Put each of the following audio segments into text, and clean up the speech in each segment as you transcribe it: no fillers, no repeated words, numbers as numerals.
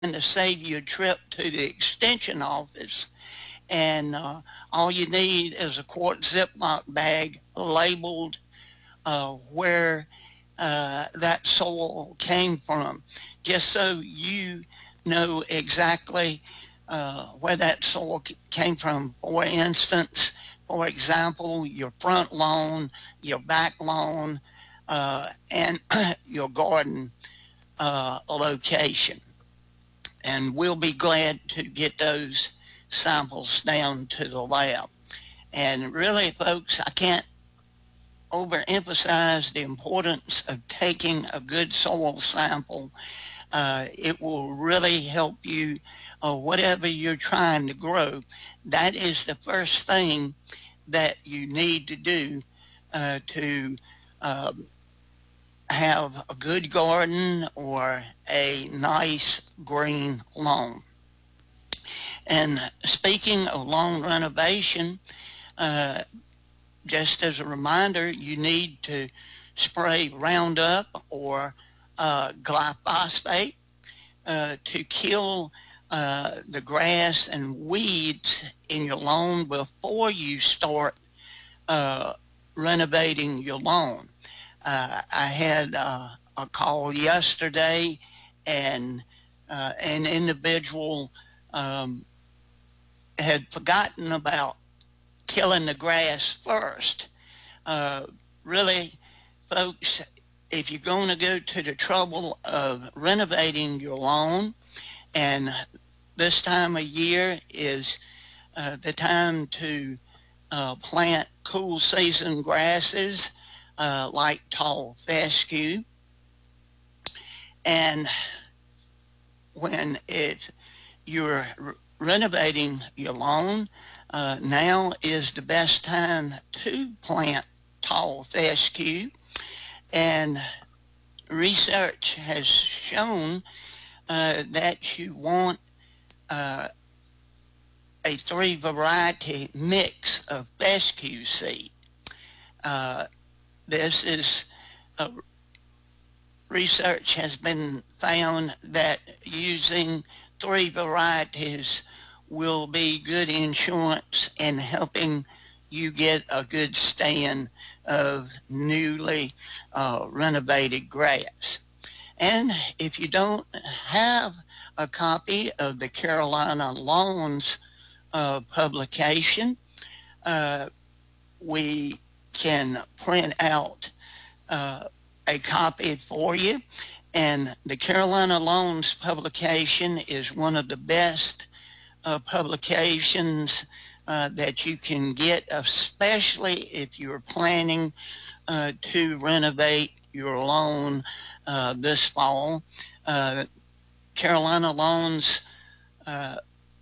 to save you a trip to the extension office, and all you need is a quart Ziploc bag labeled where that soil came from, just so you know exactly where that soil came from. For example, your front lawn, your back lawn, and your garden location. And we'll be glad to get those samples down to the lab. And really, folks, I can't overemphasize the importance of taking a good soil sample. It will really help you, whatever you're trying to grow. That is the first thing that you need to do to um, have a good garden or a nice green lawn. And speaking of lawn renovation, uh, just as a reminder, you need to spray Roundup or glyphosate to kill the grass and weeds in your lawn before you start uh, renovating your lawn. I had a call yesterday, and an individual um, had forgotten about killing the grass first. Uh, Really, folks, if you're going to go to the trouble of renovating your lawn, and this time of year is the time to plant cool season grasses like tall fescue, and when you're renovating your lawn, now is the best time to plant tall fescue. And research has shown that you want uh, a three variety mix of fescue seed. Uh, this is research has been found that using three varieties will be good insurance in helping you get a good stand of newly renovated grass. And if you don't have a copy of the Carolina Lawns publication, uh, we can print out uh, a copy for you. And the Carolina Lawns publication is one of the best publications that you can get, especially if you're planning to renovate your lawn this fall. Uh, Carolina Lawns uh,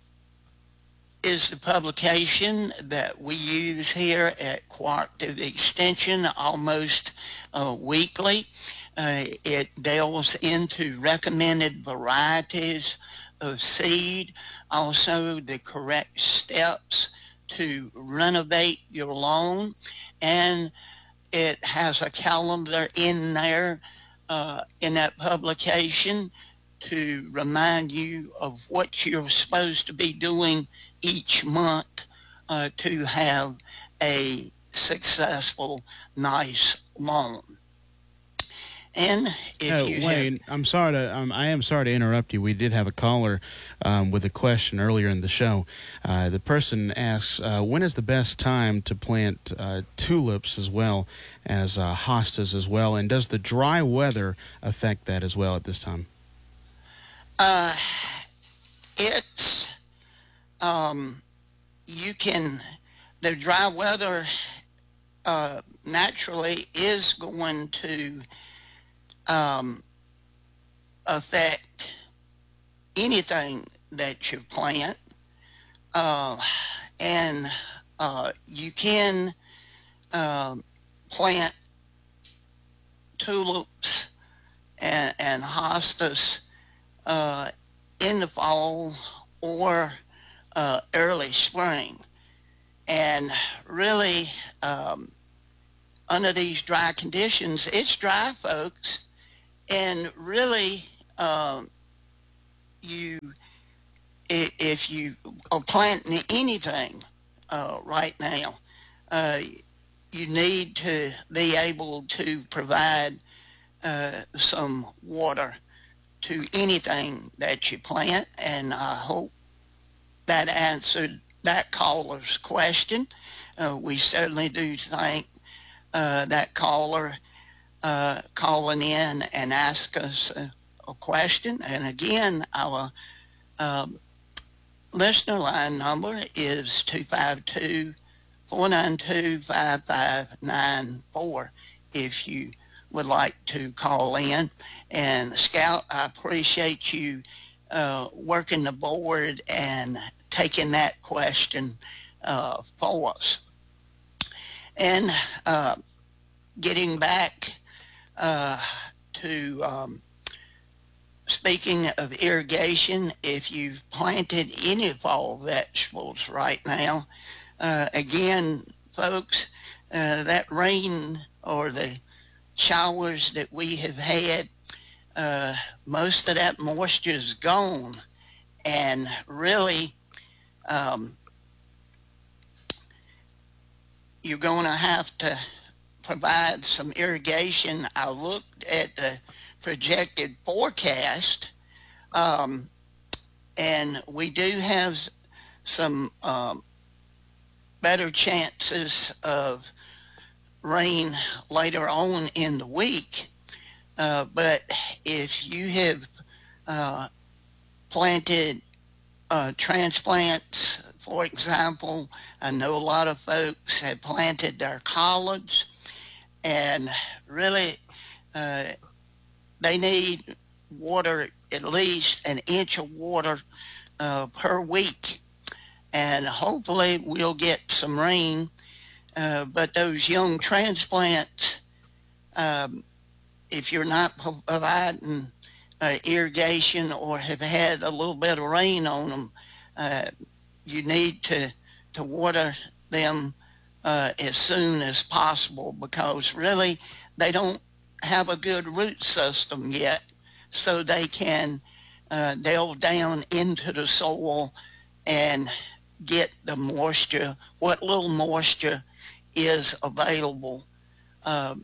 is the publication that we use here at Cooperative Extension almost weekly. It delves into recommended varieties of seed, also the correct steps to renovate your lawn, and it has a calendar in there in that publication to remind you of what you're supposed to be doing each month to have a successful, nice lawn. And if you have, Wayne, I am sorry to interrupt you. We did have a caller with a question earlier in the show. The person asks, when is the best time to plant tulips as well as hostas as well, and does the dry weather affect that as well at this time? uh, it's, um, you can, the dry weather naturally is going to um, affect anything that you plant. Uh, and you can um, plant tulips and hostas uh, in the fall or early spring. And really, um, under these dry conditions, it's dry, folks. And really, um, you if you are planting anything right now, uh, you need to be able to provide some water to anything that you plant, and I hope that answered that caller's question. We certainly do thank that caller calling in and ask us a question. And again, our um, listener line number is 252 492 5594 if you would like to call in. And Scout, I appreciate you working the board and taking that question for us. And getting back uh, to speaking of irrigation, if you've planted any fall vegetables right now, again, folks, that rain or the showers that we have had, most of that moisture is gone. And really, um, you're going to have to provide some irrigation. I looked at the projected forecast, um, and we do have some better chances of rain later on in the week. But if you have uh, planted transplants, for example, I know a lot of folks have planted their collards, and really uh, they need water, at least an inch of water per week. And hopefully we'll get some rain. But those young transplants, um, if you're not providing irrigation or have had a little bit of rain on them, uh, you need to water them as soon as possible because really they don't have a good root system yet, so they can delve down into the soil and get the moisture, what little moisture is available um,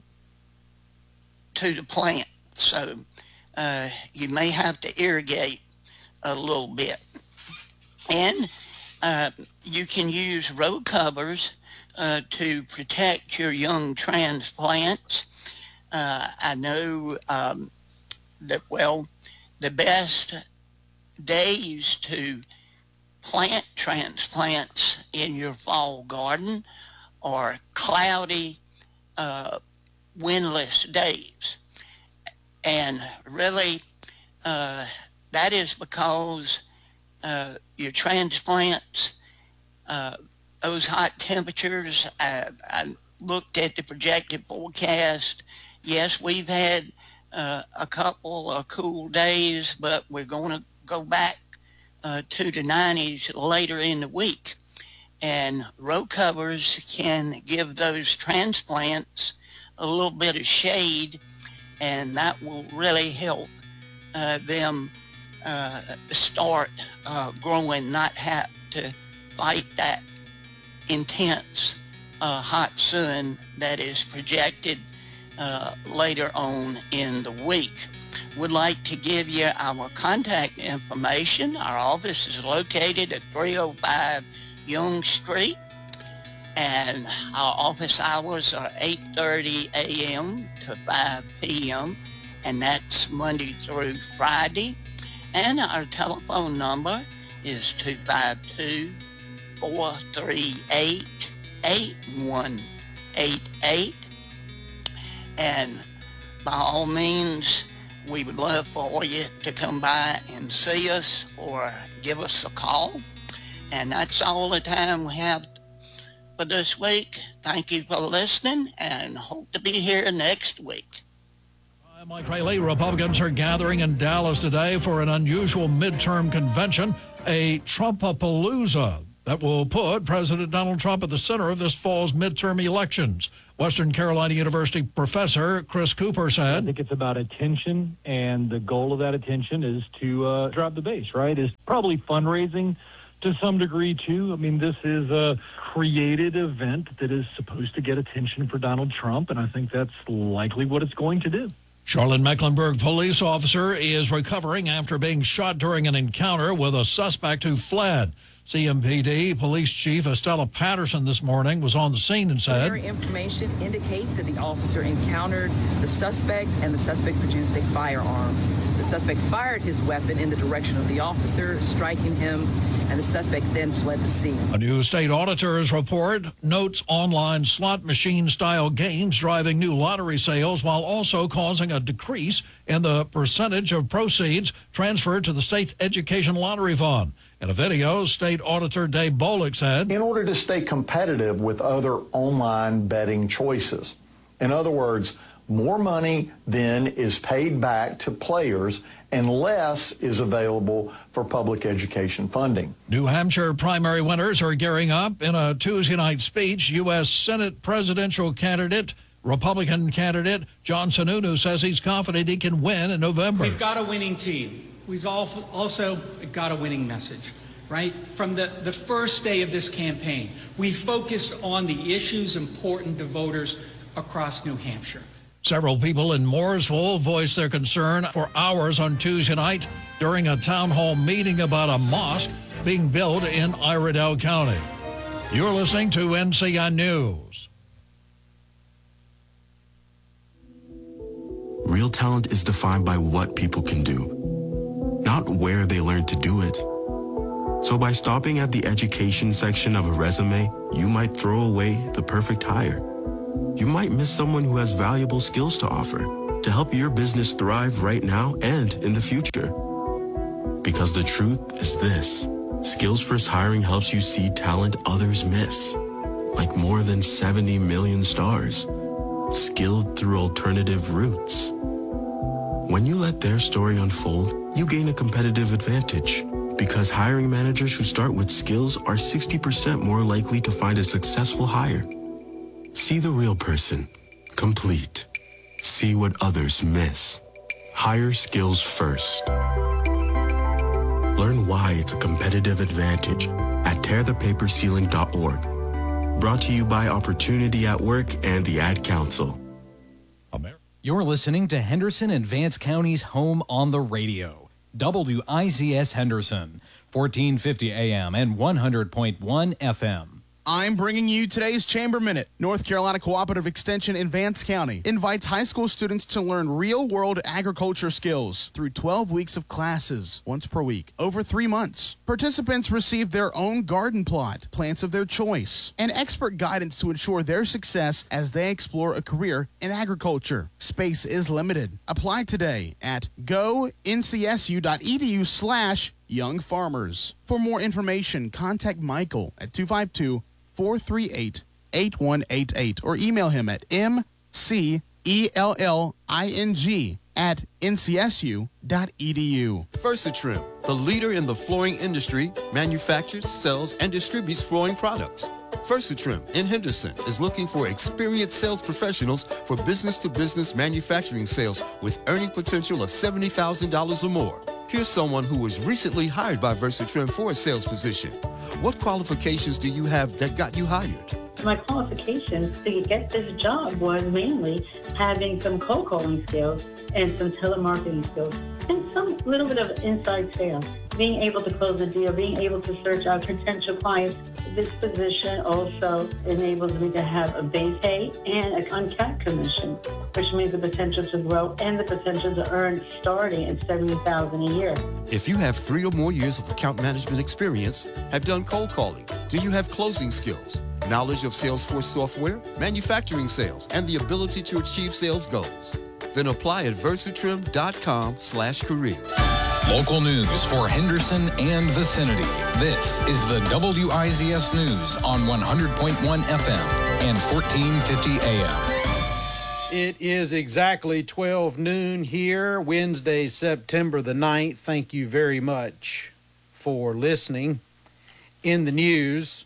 to the plant. So you may have to irrigate a little bit. And you can use row covers to protect your young transplants. I know that, well, the best days to plant transplants in your fall garden are cloudy, uh, windless days. And really, uh, that is because your transplants, uh, those hot temperatures, I looked at the projected forecast. Yes, we've had a couple of cool days, but we're going to go back to the 90s later in the week. And row covers can give those transplants a little bit of shade, and that will really help them start growing, not have to fight that intense hot sun that is projected later on in the week. Would like to give you our contact information. Our office is located at 305 Young Street, and our office hours are 8:30 a.m. to 5 p.m., and that's Monday through Friday. And our telephone number is 252 438 8188. And by all means, we would love for you to come by and see us or give us a call. And that's all the time we have for this week. Thank you for listening and hope to be here next week. I'm Mike Rayleigh. Republicans are gathering in Dallas today for an unusual midterm convention, a Trumpapalooza. that will put President Donald Trump at the center of this fall's midterm elections. Western Carolina University professor Chris Cooper I said, think it's about attention, and the goal of that attention is to drive the base, right? Is probably fundraising to some degree, too. I mean, this is a created event that is supposed to get attention for Donald Trump, and I think that's likely what it's going to do. Charlotte-Mecklenburg police officer is recovering after being shot during an encounter with a suspect who fled. CMPD Police Chief Estella Patterson this morning was on the scene and said, Preliminary information indicates that the officer encountered the suspect and the suspect produced a firearm. The suspect fired his weapon in the direction of the officer, striking him, and the suspect then fled the scene. A new state auditor's report notes online slot machine-style games driving new lottery sales while also causing a decrease in the percentage of proceeds transferred to the state's education lottery fund. In a video, State Auditor Dave Bolick said, in order to stay competitive with other online betting choices. In other words, more money then is paid back to players and less is available for public education funding. New Hampshire primary winners are gearing up. In a Tuesday night speech, U.S. Senate presidential candidate, Republican candidate John Sununu says he's confident he can win in November. We've got a winning team. We've also got a winning message, right? From the first day of this campaign, we focused on the issues important to voters across New Hampshire. Several people in Mooresville voiced their concern for hours on Tuesday night during a town hall meeting about a mosque being built in Iredell County. You're listening to NCN News. Real talent is defined by what people can do, not where they learn to do it. So by stopping at the education section of a resume, you might throw away the perfect hire. You might miss someone who has valuable skills to offer to help your business thrive right now and in the future. Because the truth is this, Skills First Hiring helps you see talent others miss, like more than 70 million stars, skilled through alternative routes. When you let their story unfold, you gain a competitive advantage because hiring managers who start with skills are 60% more likely to find a successful hire. See the real person, complete. See what others miss. Hire skills first. Learn why it's a competitive advantage at tearthepaperceiling.org. Brought to you by Opportunity at Work and the Ad Council. You're listening to Henderson and Vance County's home on the radio. WIZS Henderson, 1450 AM and 100.1 FM. I'm bringing you today's Chamber Minute. North Carolina Cooperative Extension in Vance County invites high school students to learn real-world agriculture skills through 12 weeks of classes, once per week, over 3 months. Participants receive their own garden plot, plants of their choice, and expert guidance to ensure their success as they explore a career in agriculture. Space is limited. Apply today at go.ncsu.edu/Young Farmers. For more information, contact Michael at 252-438-8188 or email him at mcelling@ncsu.edu. Versatrim, the leader in the flooring industry, manufactures, sells, and distributes flooring products. Versatrim in Henderson is looking for experienced sales professionals for business-to-business manufacturing sales with earning potential of $70,000 or more. Here's someone who was recently hired by Versatrim for a sales position. What qualifications do you have that got you hired? My qualifications to get this job was mainly having some cold calling skills and some telemarketing skills and some little bit of inside sales. Being able to close a deal, being able to search out potential clients. This position also enables me to have a base pay and an uncapped commission, which means the potential to grow and the potential to earn starting at $70,000 a year. If you have 3 or more years of account management experience, have done cold calling, do you have closing skills, knowledge of Salesforce software, manufacturing sales, and the ability to achieve sales goals? Then apply at versatrim.com/career. Local news for Henderson and vicinity. This is the WIZS News on 100.1 FM and 1450 AM. It is exactly 12 noon here, Wednesday, September the 9th. Thank you very much for listening. In the news,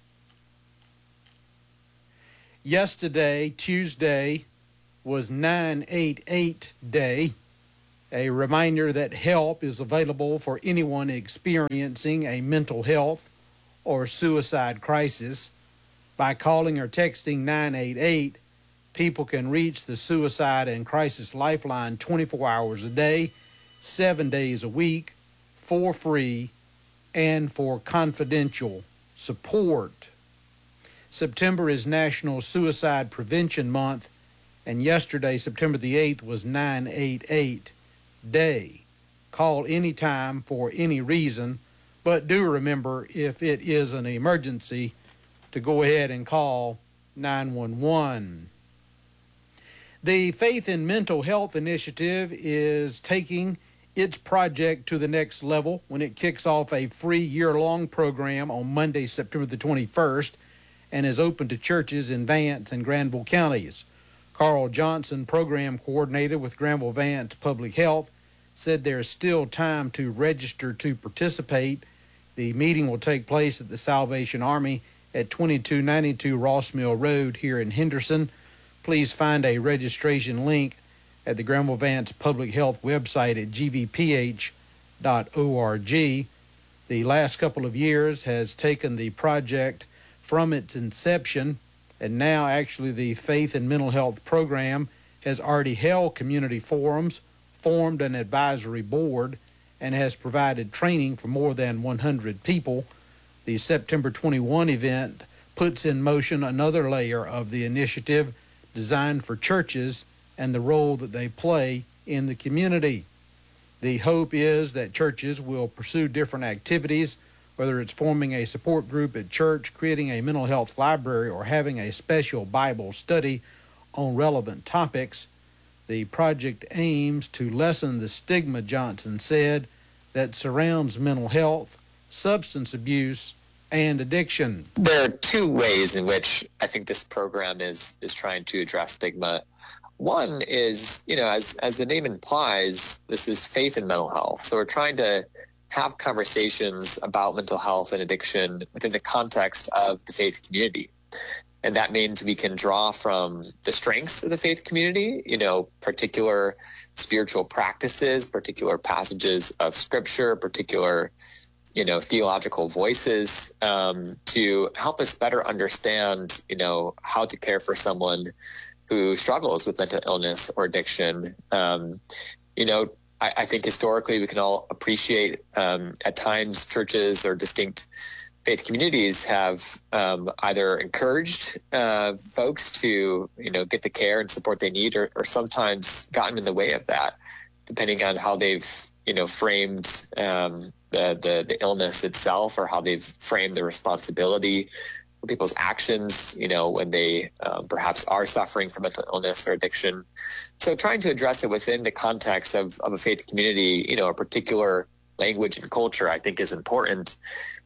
yesterday, Tuesday, was 988 Day, a reminder that help is available for anyone experiencing a mental health or suicide crisis. By calling or texting 988, people can reach the Suicide and Crisis Lifeline 24 hours a day, 7 days a week, for free and for confidential support. September is National Suicide Prevention Month, and yesterday, September the 8th, was 988 Day. Call anytime for any reason, but do remember, if it is an emergency, to go ahead and call 911. The Faith in Mental Health Initiative is taking its project to the next level when it kicks off a free year-long program on Monday, September the 21st, and is open to churches in Vance and Granville counties. Carl Johnson, program coordinator with Granville-Vance Public Health, said there is still time to register to participate. The meeting will take place at the Salvation Army at 2292 Ross Mill Road here in Henderson. Please find a registration link at the Granville-Vance Public Health website at gvph.org. The last couple of years has taken the project from its inception, and now actually the Faith and Mental Health program has already held community forums, formed an advisory board, and has provided training for more than 100 people. The September 21 event puts in motion another layer of the initiative designed for churches and the role that they play in the community. The hope is that churches will pursue different activities, whether it's forming a support group at church, creating a mental health library, or having a special Bible study on relevant topics. The project aims to lessen the stigma, Johnson said, that surrounds mental health, substance abuse, and addiction. There are two ways in which I think this program is trying to address stigma. One is, as the name implies, this is faith in mental health. So we're trying to have conversations about mental health and addiction within the context of the faith community. And that means we can draw from the strengths of the faith community, particular spiritual practices, particular passages of scripture, particular theological voices, to help us better understand, how to care for someone who struggles with mental illness or addiction. I think historically we can all appreciate at times churches or distinct faith communities have either encouraged folks to, get the care and support they need, or sometimes gotten in the way of that, depending on how they've, framed the illness itself, or how they've framed the responsibility for people's actions, when they perhaps are suffering from mental illness or addiction. So trying to address it within the context of a faith community, a particular language and culture, I think is important.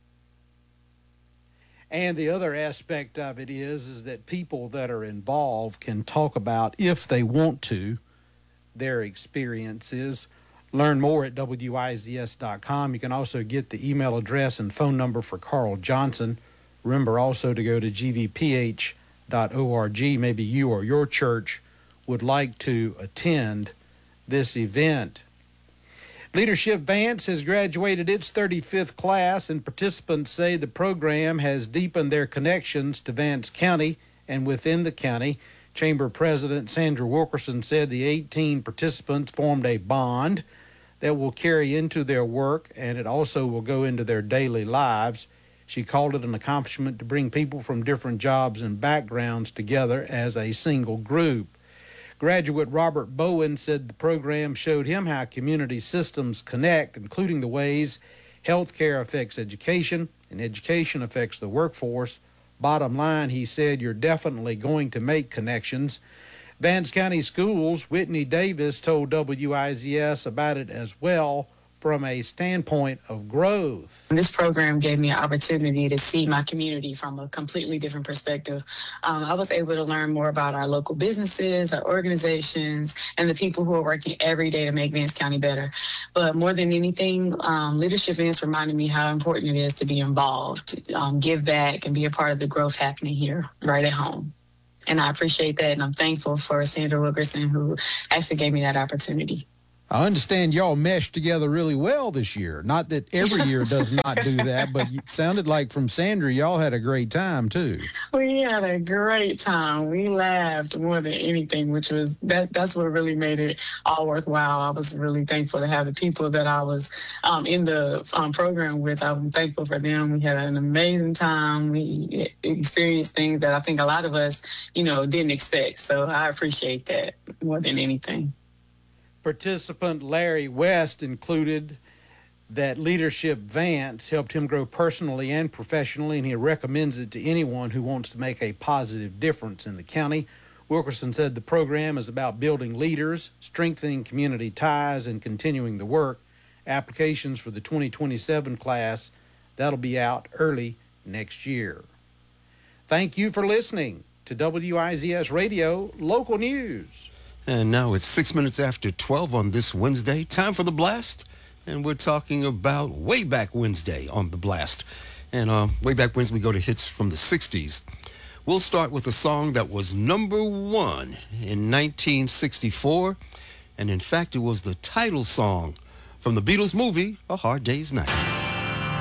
And the other aspect of it is that people that are involved can talk about, if they want to, their experiences. Learn more at wizs.com. You can also get the email address and phone number for Carl Johnson. Remember also to go to gvph.org. Maybe you or your church would like to attend this event. Leadership Vance has graduated its 35th class, and participants say the program has deepened their connections to Vance County and within the county. Chamber President Sandra Wilkerson said the 18 participants formed a bond that will carry into their work, and it also will go into their daily lives. She called it an accomplishment to bring people from different jobs and backgrounds together as a single group. Graduate Robert Bowen said the program showed him how community systems connect, including the ways healthcare affects education and education affects the workforce. Bottom line, he said, you're definitely going to make connections. Vance County Schools' Whitney Davis told WIZS about it as well. from a standpoint of growth. This program gave me an opportunity to see my community from a completely different perspective. I was able to learn more about our local businesses, our organizations, and the people who are working every day to make Vance County better. But more than anything, Leadership Vance reminded me how important it is to be involved, give back, and be a part of the growth happening here right at home. And I appreciate that, and I'm thankful for Sandra Wilkerson, who actually gave me that opportunity. I understand y'all meshed together really well this year. Not that every year does not do that, but it sounded like from Sandra, y'all had a great time, too. We had a great time. We laughed more than anything, which was that's what really made it all worthwhile. I was really thankful to have the people that I was in the program with. I'm thankful for them. We had an amazing time. We experienced things that I think a lot of us, didn't expect. So I appreciate that more than anything. Participant Larry West included that Leadership Vance helped him grow personally and professionally, and he recommends it to anyone who wants to make a positive difference in the county. Wilkerson said the program is about building leaders, strengthening community ties, and continuing the work. Applications for the 2027 class, that'll be out early next year. Thank you for listening to WIZS Radio Local News. And now it's 6 minutes after 12 on this Wednesday. Time for The Blast. And we're talking about Way Back Wednesday on The Blast. And Way Back Wednesday, we go to hits from the 60s. We'll start with a song that was number 1 in 1964. And in fact, it was the title song from the Beatles movie, A Hard Day's Night.